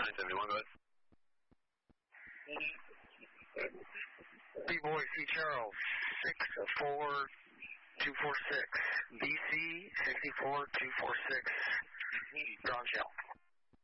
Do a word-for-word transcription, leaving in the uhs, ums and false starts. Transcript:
nine seventy-one, go ahead. B-Boy C. Charles, six four two four six. B C six four two four six. Ground shell.